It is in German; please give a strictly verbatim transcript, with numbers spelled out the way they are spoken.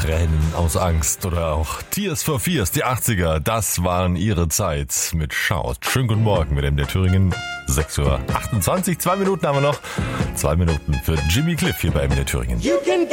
Tränen aus Angst oder auch Tears for Fears, die achtziger, das waren ihre Zeit mit Shout. Schönen guten Morgen mit dem der Thüringen, sechs Uhr achtundzwanzig, zwei Minuten haben wir noch, zwei Minuten für Jimmy Cliff hier bei M D Thüringen. You can